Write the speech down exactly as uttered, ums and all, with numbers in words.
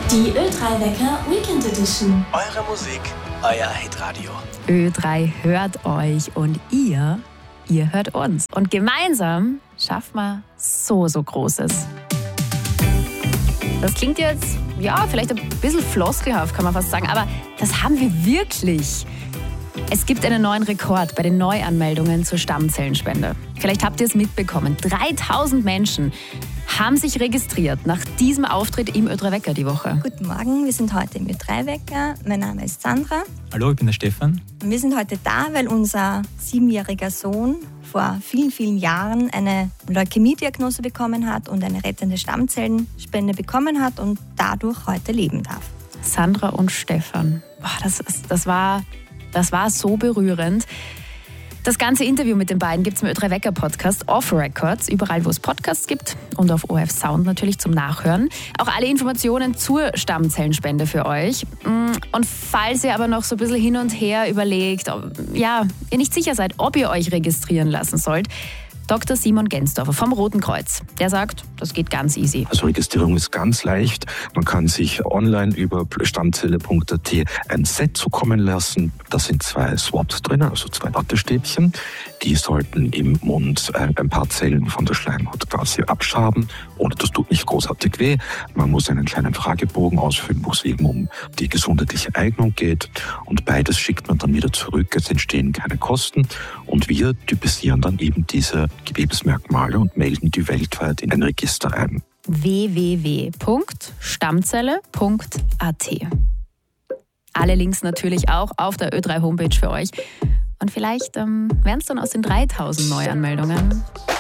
Die Ö drei Wecker Weekend Edition. Eure Musik, euer Hitradio. Ö drei hört euch und ihr, ihr hört uns. Und gemeinsam schaffen wir so, so Großes. Das klingt jetzt, ja, vielleicht ein bisschen floskelhaft, kann man fast sagen, aber das haben wir wirklich. Es gibt einen neuen Rekord bei den Neuanmeldungen zur Stammzellenspende. Vielleicht habt ihr es mitbekommen. dreitausend Menschen haben sich registriert nach diesem Auftritt im Ö drei Wecker die Woche. Guten Morgen, wir sind heute im Ö drei Wecker. Mein Name ist Sandra. Hallo, ich bin der Stefan. Und wir sind heute da, weil unser siebenjähriger Sohn vor vielen, vielen Jahren eine Leukämie-Diagnose bekommen hat und eine rettende Stammzellenspende bekommen hat und dadurch heute leben darf. Sandra und Stefan. Boah, das, das, war, das war so berührend. Das ganze Interview mit den beiden gibt es im Ö drei Wecker Podcast Off Records, überall wo es Podcasts gibt und auf O R F Sound natürlich zum Nachhören. Auch alle Informationen zur Stammzellenspende für euch. Und falls ihr aber noch so ein bisschen hin und her überlegt, ob, ja, ihr nicht sicher seid, ob ihr euch registrieren lassen sollt, Doktor Simon Gensdorfer vom Roten Kreuz, der sagt, das geht ganz easy. Also Registrierung ist ganz leicht. Man kann sich online über stammzelle punkt a t ein Set zukommen lassen. Da sind zwei Swabs drin, also zwei Wattestäbchen. Die sollten im Mund ein paar Zellen von der Schleimhaut quasi abschaben. Und das tut nicht großartig weh. Man muss einen kleinen Fragebogen ausfüllen, wo es eben um die gesundheitliche Eignung geht. Und beides schickt man dann wieder zurück. Es entstehen keine Kosten. Und wir typisieren dann eben diese Gewebsmerkmale und melden die weltweit in ein Register ein. w w w punkt stammzelle punkt a t. Alle Links natürlich auch auf der Ö drei Homepage für euch. Und vielleicht ähm, wären es dann aus den dreitausend Neuanmeldungen